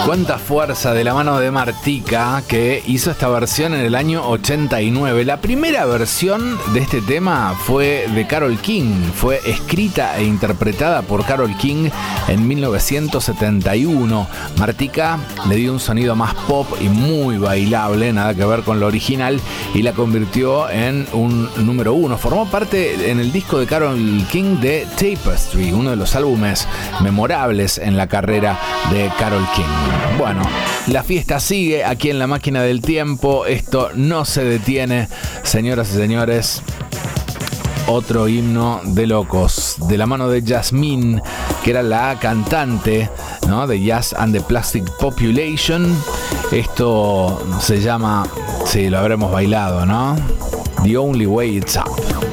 Cuánta fuerza de la mano de Martika, que hizo esta versión en el año 89. La primera versión de este tema fue de Carole King. Fue escrita e interpretada por Carole King en 1971. Martika le dio un sonido más pop y muy bailable, nada que ver con lo original, y la convirtió en un número uno. Formó parte en el disco de Carole King de Tapestry, uno de los álbumes memorables en la carrera de Carole King. Bueno, la fiesta sigue aquí en La Máquina del Tiempo. Esto no se detiene, señoras y señores. Otro himno de locos, de la mano de Yasmín, que era la cantante, ¿no?, de Jazz and the Plastic Population. Esto se llama, sí, lo habremos bailado, ¿no? The Only Way It's Up.